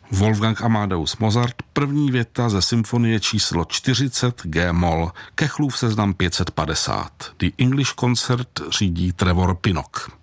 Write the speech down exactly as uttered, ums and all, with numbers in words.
Wolfgang Amadeus Mozart, první věta ze symfonie číslo čtyřicet G-moll, Kechlův seznam pět set padesát. The English Concert řídí Trevor Pinnock.